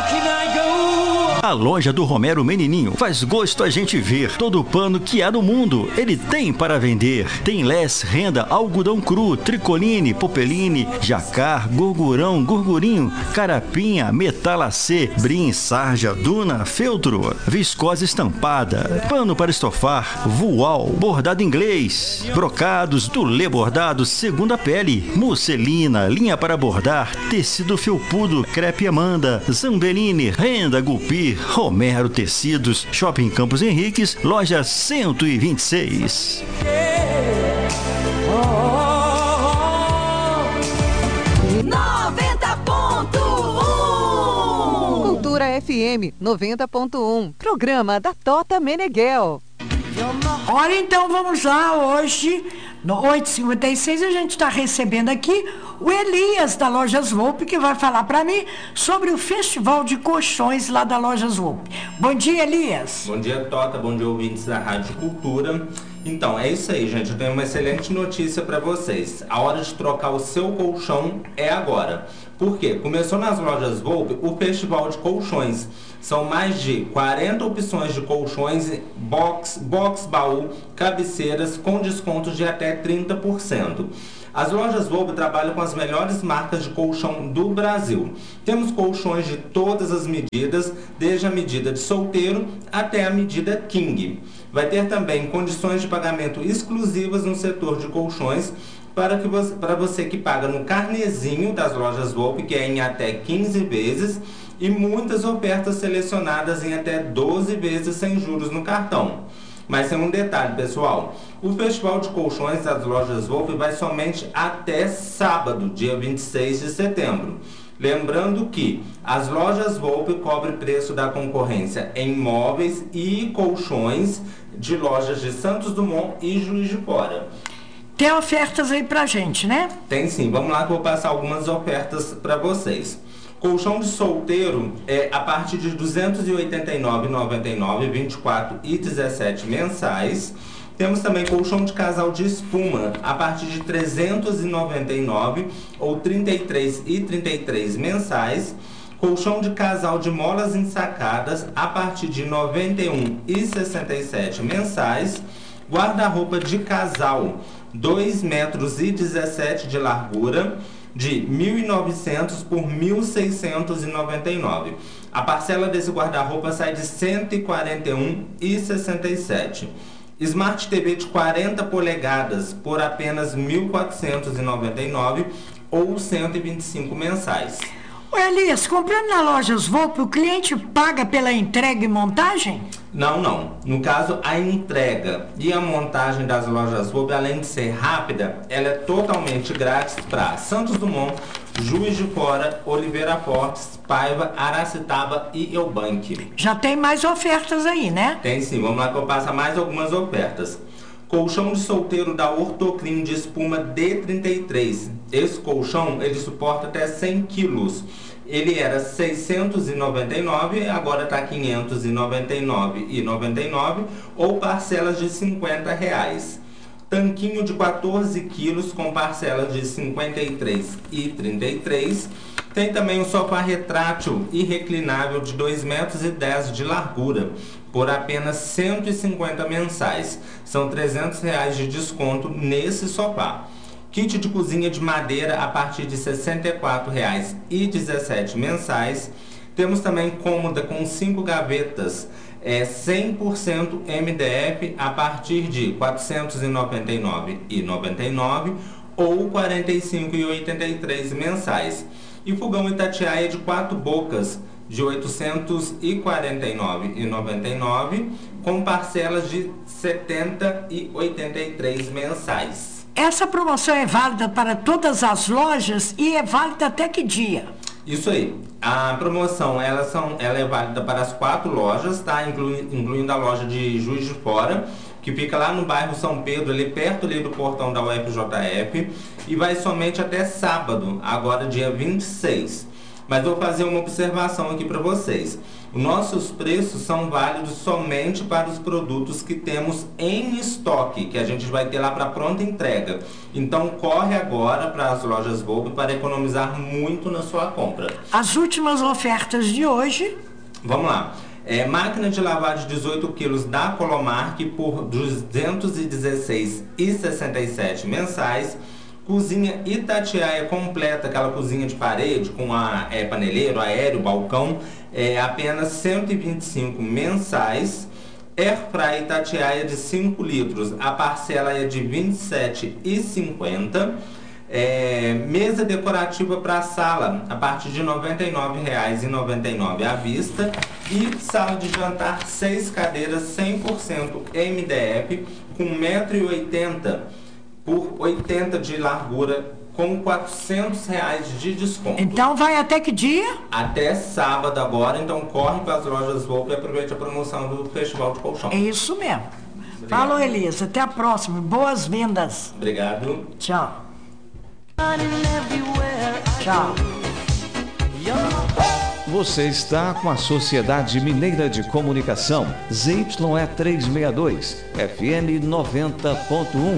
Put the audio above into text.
A loja do Romero Menininho faz gosto a gente ver. Todo o pano que há no mundo, ele tem para vender. Tem less, renda, algodão cru, tricoline, popeline, jacar, gorgurão, gorgurinho, carapinha, metalacê, brim, sarja, duna, feltro, viscose estampada, pano para estofar, voal, bordado inglês, brocados, dulê bordado, segunda pele, musselina, linha para bordar, tecido felpudo, crepe Amanda, Zambeline, renda, Gupir, Romero Tecidos, Shopping Campos Henriques, loja 126. Cultura FM 90.1, programa da Tota Meneghel. Ora, então vamos lá, hoje, no 8h56, a gente está recebendo aqui o Elias da Lojas Volpe, que vai falar para mim sobre o Festival de Colchões lá da Lojas Volpe. Bom dia, Elias. Bom dia, Tota, bom dia, ouvintes da Rádio Cultura. Então, é isso aí, gente, eu tenho uma excelente notícia para vocês. A hora de trocar o seu colchão é agora. Por quê? Começou nas Lojas Volpe o Festival de Colchões. São mais de 40 opções de colchões, box, baú, cabeceiras, com descontos de até 30%. As Lojas Volpe trabalham com as melhores marcas de colchão do Brasil. Temos colchões de todas as medidas, desde a medida de solteiro até a medida king. Vai ter também condições de pagamento exclusivas no setor de colchões, para você que paga no carnezinho das Lojas Volpe, que é em até 15 vezes, e muitas ofertas selecionadas em até 12 vezes sem juros no cartão. Mas tem um detalhe, pessoal. O Festival de Colchões das Lojas Volpe vai somente até sábado, dia 26 de setembro. Lembrando que as Lojas Volpe cobrem preço da concorrência em móveis e colchões de lojas de Santos Dumont e Juiz de Fora. Tem ofertas aí pra gente, né? Tem sim, vamos lá que eu vou passar algumas ofertas para vocês. Colchão de solteiro é a partir de R$ 289,99, 24 e 17 mensais. Temos também colchão de casal de espuma a partir de R$ 399 ou 33 e 33 mensais. Colchão de casal de molas ensacadas a partir de R$ 91 e 67 mensais. Guarda-roupa de casal 2 metros e 17 de largura, de 1.900 por 1.699. A parcela desse guarda-roupa sai de 141,67. Smart TV de 40 polegadas por apenas 1.499 ou 125 mensais. Ô Elias, comprando na Lojas Volpe, o cliente paga pela entrega e montagem? Não. No caso, a entrega e a montagem das Lojas Volpe, além de ser rápida, ela é totalmente grátis para Santos Dumont, Juiz de Fora, Oliveira Fortes, Paiva, Aracitaba e Eubank. Já tem mais ofertas aí, né? Tem sim, vamos lá que eu passo mais algumas ofertas. Colchão de solteiro da Ortoclin de espuma D33. Esse colchão, ele suporta até 100 quilos. Ele era R$ 699, agora está R$ 599,99 ou parcelas de R$ 50. Tanquinho de 14 quilos com parcelas de R$ 53,33. Tem também um sofá retrátil e reclinável de 2,10 metros de largura, por apenas 150 mensais. São R$ 300 de desconto nesse sofá. Kit de cozinha de madeira a partir de R$ 64,17 mensais. Temos também cômoda com 5 gavetas, 100% MDF a partir de R$ 499,99 ou R$ 45,83 mensais. E fogão Itatiaia de 4 bocas de R$ 849,99 com parcelas de R$ 70,83 mensais. Essa promoção é válida para todas as lojas e é válida até que dia? Isso aí. A promoção ela é válida para as 4 lojas, tá? Incluindo a loja de Juiz de Fora, que fica lá no bairro São Pedro, ali perto ali do portão da UFJF, e vai somente até sábado, agora dia 26. Mas vou fazer uma observação aqui para vocês. Os nossos preços são válidos somente para os produtos que temos em estoque, que a gente vai ter lá para pronta entrega. Então corre agora para as lojas Volpe para economizar muito na sua compra. As últimas ofertas de hoje. Vamos lá. Máquina de lavar de 18 quilos da Colomark por R$ 216,67 mensais. Cozinha Itatiaia completa, aquela cozinha de parede com paneleiro, aéreo, balcão, apenas R$ 125 mensais. Airfryer Itatiaia de 5 litros, a parcela é de R$ 27,50. Mesa decorativa para a sala, a partir de R$ 99,99 à vista. E sala de jantar, 6 cadeiras 100% MDF, com 1,80 m por 80 de largura, com R$ 400 de desconto. Então vai até que dia? Até sábado agora, então corre para as lojas Volpe e aproveite a promoção do Festival de Colchão. É isso mesmo. Obrigado. Falou, Elias. Até a próxima. Boas vendas. Obrigado. Tchau. Tchau. Você está com a Sociedade Mineira de Comunicação, ZYE 362, FM 90.1.